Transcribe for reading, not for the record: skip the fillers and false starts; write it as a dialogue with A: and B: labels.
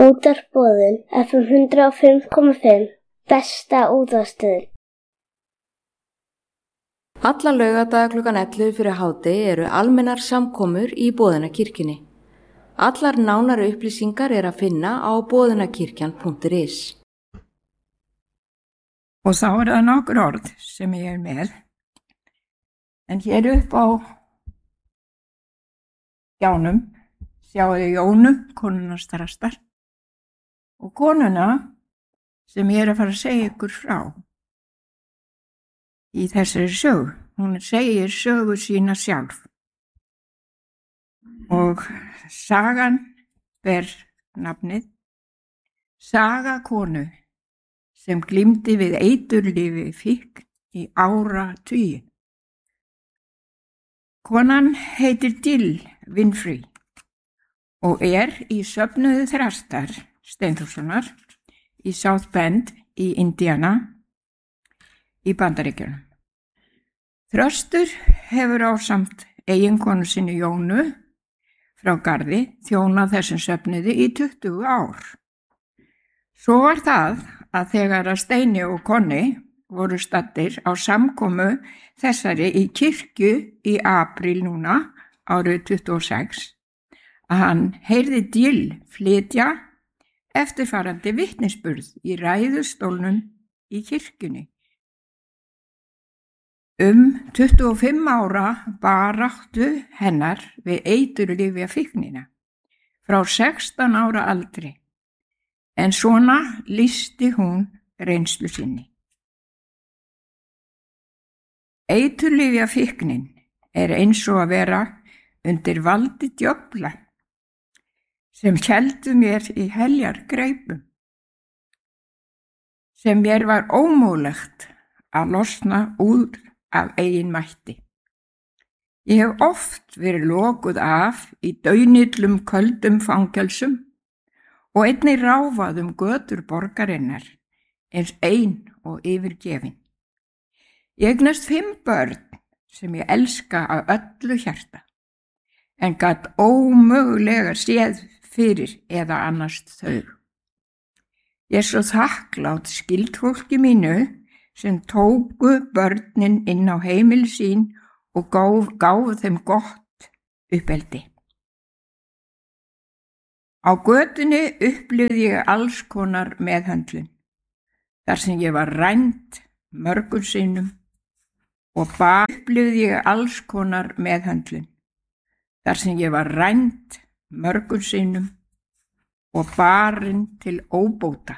A: Útvarpsboðun FM 105,5 besta útvarpsstöðin.
B: Alla laugardaga klukkan 11 fyrir hádegi eru almennar samkomur í Boðunarkirkjunni. Allar nánari upplýsingar er að finna á boðunarkirkjan.is.
C: Og þá er það nokkur orð sem ég er með. En hér upp á skjánum sjáu þið Jónu, konuna Strastar, og konuna sem ég er að fara að segja ykkur frá í þessari sögu. Hún segir sögu sína sjálf og sagan ber nafnið Saga konu sem glímdi við eiturlyfi fíkn í áratugi. Konan heitir Jill Winfrey og er í söfnuði Þrastar Steinþórssonar í South Bend í Indiana í Bandaríkjunum. Þröstur hefur ásamt eiginkonu sinni Jónu frá Garði þjónað þessum söfnuði í 20 ár. Svo var það að þegar að Steini og Konni voru staddir á samkomu þessari í kirkju í apríl núna árið 26 að hann heyrði Jill flytja eftirfarandi vitnisburð í ræðustólnum í kirkjunni. 25 ára baráttu hennar við eiturlyfjafíknina frá 16 ára aldri, en svona lýsti hún reynslu sinni. Eiturlyfjafíknin er eins og að vera undir valdi djöfla sem héldu mér í heljargreipum, sem mér var ómögulegt að losna úr af eigin mætti. Ég hef oft verið lokuð af í daunillum köldum fangelsum og einnig ráfað götur borgarinnar eins ein og yfirgefin. Ég eignast 5 börn sem ég elska af öllu hjarta, en gat ómögulega séð fyrir eða annast þau. Ég er svo þakklát skyldfólki mínu sem tóku börnin inn á heimili sín og gáfu þeim gott uppeldi. Á götunni upplifði ég alls konar meðhöndlun, þar sem ég var rænd mörgum sinnum og upplifði ég alls konar meðhöndlun, þar sem ég var rænd mörgum sinnum og barin til óbóta.